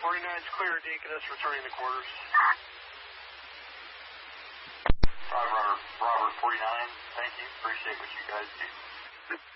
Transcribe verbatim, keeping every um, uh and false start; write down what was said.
forty-nine's clear, Deaconess returning the quarters. Five, Robert, Robert forty-nine, thank you. Appreciate what you guys do.